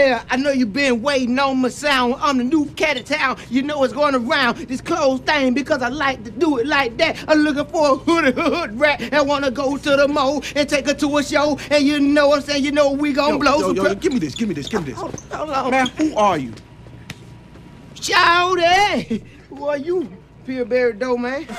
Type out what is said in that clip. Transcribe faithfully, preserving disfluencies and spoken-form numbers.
Yeah, I know you've been waiting on my sound. I'm the new cat of town. You know what's going around this clothes thing because I like to do it like that. I'm looking for a hood hood rat and want to go to the mall and take her to a show. And you know what I'm saying? You know we gonna yo, blow yo, some... Yo, yo, give me this, give me this, give me this. Hold, hold on. Man, who are you? Shawty! Who are you? Pillsbury Dough, man.